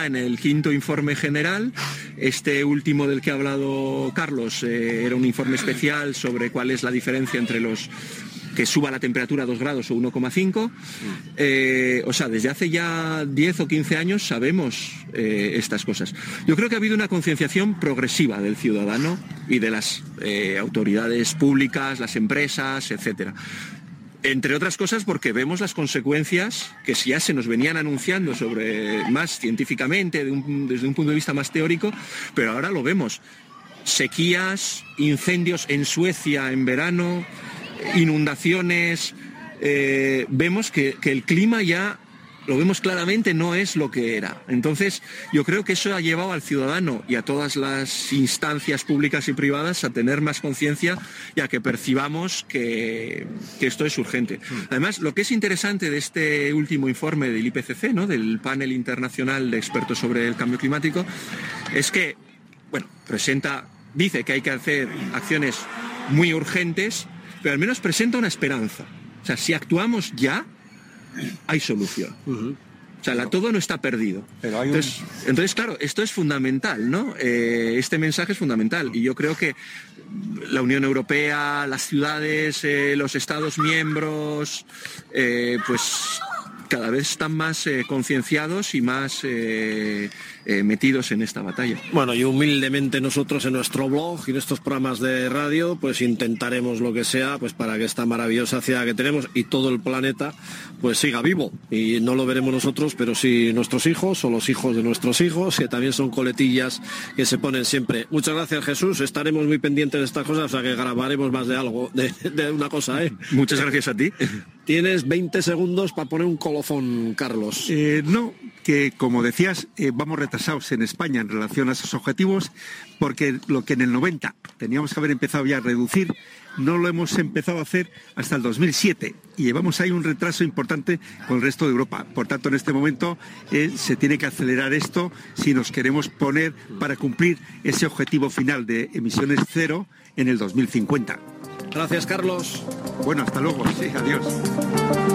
está en el 5º informe general. Este último del que ha hablado Carlos era un informe especial sobre cuál es la diferencia entre los que suba la temperatura a 2 grados o 1,5. O sea, desde hace ya 10 o 15 años sabemos estas cosas. Yo creo que ha habido una concienciación progresiva del ciudadano y de las autoridades públicas, las empresas, etcétera. Entre otras cosas porque vemos las consecuencias que ya se nos venían anunciando sobre más científicamente, desde un punto de vista más teórico, pero ahora lo vemos. Sequías, incendios en Suecia en verano, inundaciones. Vemos que el clima ya, lo vemos claramente, no es lo que era. Entonces, yo creo que eso ha llevado al ciudadano y a todas las instancias públicas y privadas a tener más conciencia y a que percibamos que esto es urgente. Además, lo que es interesante de este último informe del IPCC, ¿no?, del panel internacional de expertos sobre el cambio climático, es que, bueno, dice que hay que hacer acciones muy urgentes, pero al menos presenta una esperanza. O sea, si actuamos ya, hay solución. O sea, todo no está perdido. Pero entonces, claro, esto es fundamental, ¿no? Este mensaje es fundamental. Y yo creo que la Unión Europea, las ciudades, los Estados miembros, pues cada vez están más concienciados y más metidos en esta batalla. Bueno, y humildemente nosotros en nuestro blog y en estos programas de radio pues intentaremos lo que sea pues para que esta maravillosa ciudad que tenemos y todo el planeta pues siga vivo, y no lo veremos nosotros, pero sí nuestros hijos o los hijos de nuestros hijos, que también son coletillas que se ponen siempre. Muchas gracias, Jesús, estaremos muy pendientes de estas cosas, o sea que grabaremos más de algo, de una cosa, Muchas gracias a ti. Tienes 20 segundos para poner un colofón, Carlos. No, que como decías, vamos retrasados en España en relación a esos objetivos, porque lo que en el 90 teníamos que haber empezado ya a reducir, no lo hemos empezado a hacer hasta el 2007 y llevamos ahí un retraso importante con el resto de Europa. Por tanto, en este momento se tiene que acelerar esto si nos queremos poner para cumplir ese objetivo final de emisiones cero en el 2050. Gracias, Carlos. Bueno, hasta luego. Sí, adiós.